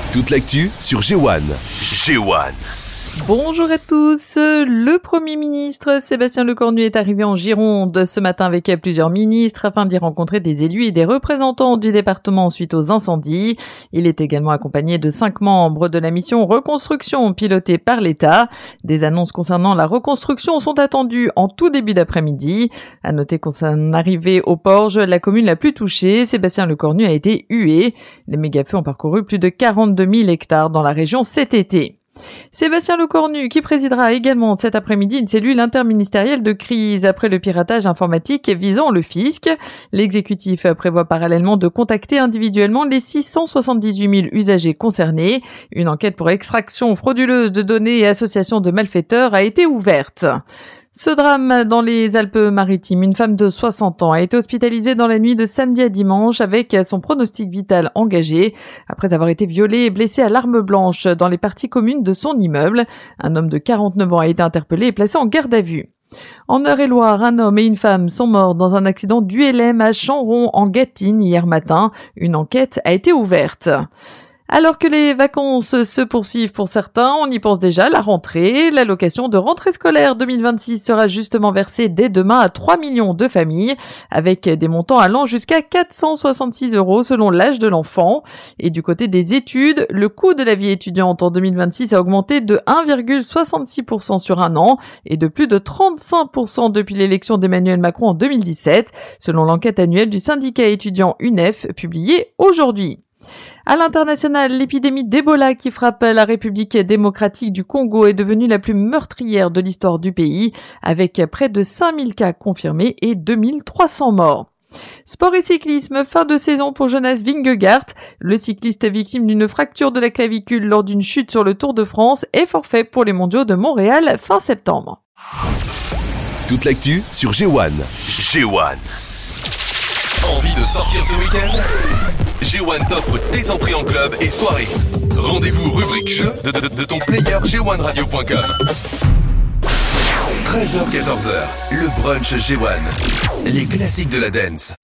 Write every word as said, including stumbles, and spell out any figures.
Toute l'actu sur G un. G un. Bonjour à tous. Le Premier ministre Sébastien Lecornu est arrivé en Gironde ce matin avec plusieurs ministres afin d'y rencontrer des élus et des représentants du département suite aux incendies. Il est également accompagné de cinq membres de la mission reconstruction pilotée par l'État. Des annonces concernant la reconstruction sont attendues en tout début d'après-midi. À noter qu'en son arrivée au Porge, la commune la plus touchée, Sébastien Lecornu a été hué. Les mégafeux ont parcouru plus de quarante-deux mille hectares dans la région cet été. Sébastien Lecornu qui présidera également cet après-midi une cellule interministérielle de crise après le piratage informatique visant le fisc. L'exécutif prévoit parallèlement de contacter individuellement les six cent soixante-dix-huit mille usagers concernés. Une enquête pour extraction frauduleuse de données et association de malfaiteurs a été ouverte. Ce drame dans les Alpes-Maritimes, une femme de soixante ans a été hospitalisée dans la nuit de samedi à dimanche avec son pronostic vital engagé après avoir été violée et blessée à l'arme blanche dans les parties communes de son immeuble. Un homme de quarante-neuf ans a été interpellé et placé en garde à vue. En Eure-et-Loir, un homme et une femme sont morts dans un accident d'U L M à Chamron en Gâtine hier matin. Une enquête a été ouverte. Alors que les vacances se poursuivent pour certains, on y pense déjà à la rentrée. L'allocation de rentrée scolaire deux mille vingt-six sera justement versée dès demain à trois millions de familles, avec des montants allant jusqu'à quatre cent soixante-six euros selon l'âge de l'enfant. Et du côté des études, le coût de la vie étudiante en deux mille vingt-six a augmenté de un virgule soixante-six pour cent sur un an et de plus de trente-cinq pour cent depuis l'élection d'Emmanuel Macron en deux mille dix-sept, selon l'enquête annuelle du syndicat étudiant U N E F publiée aujourd'hui. À l'international, l'épidémie d'Ebola qui frappe la République démocratique du Congo est devenue la plus meurtrière de l'histoire du pays, avec près de cinq mille cas confirmés et deux mille trois cents morts. Sport et cyclisme, fin de saison pour Jonas Vingegaard. Le cycliste victime d'une fracture de la clavicule lors d'une chute sur le Tour de France est forfait pour les mondiaux de Montréal fin septembre. Toute l'actu sur G un. G un. Envie de sortir ce week-end ? G un t'offre tes entrées en club et soirée. Rendez-vous rubrique jeu de, de, de ton player G un radio point com. treize heures quatorze heures, le brunch G un. Les classiques de la dance.